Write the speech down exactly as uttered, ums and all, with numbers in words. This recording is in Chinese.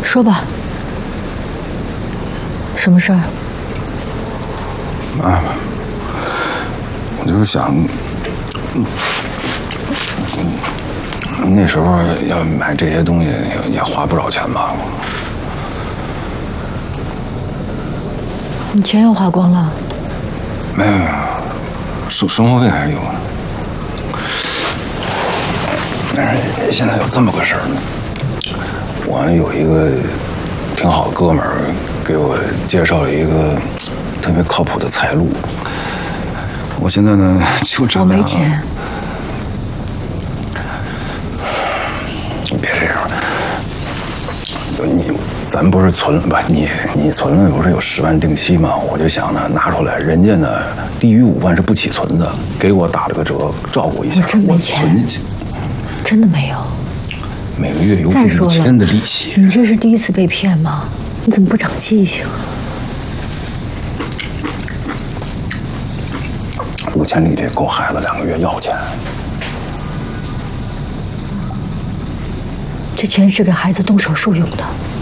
说吧，什么事儿？ 妈妈，我就是想，嗯，那时候要买这些东西也也花不少钱吧？ 你钱又花光了？ 没有，生生活费还是有。但是现在有这么个事儿呢，我有一个挺好的哥们儿给我介绍了一个特别靠谱的财路。我现在呢就这样。 我没钱。 你别这样，你咱不是存不？你你存了不是有十万定期吗？我就想呢拿出来，人家呢低于五万是不起存的，给我打了个折，照顾一下。 我真没钱， 存进去， 真的没有。 每个月有再说了， 五千的利息。 你这是第一次被骗吗？你怎么不长记性啊？ 五千里得够孩子两个月要钱。 这钱是给孩子动手术用的。